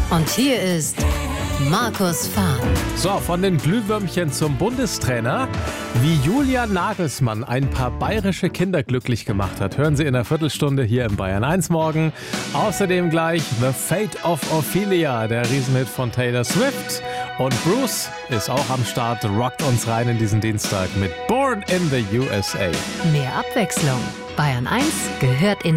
Und hier ist Markus Fahr. So, von den Glühwürmchen zum Bundestrainer. Wie Julian Nagelsmann ein paar bayerische Kinder glücklich gemacht hat, hören Sie in einer Viertelstunde hier im Bayern 1 morgen. Außerdem gleich The Fate of Ophelia, der Riesenhit von Taylor Swift. Und Bruce ist auch am Start, rockt uns rein in diesen Dienstag mit Born in the USA. Mehr Abwechslung. Bayern 1 gehört in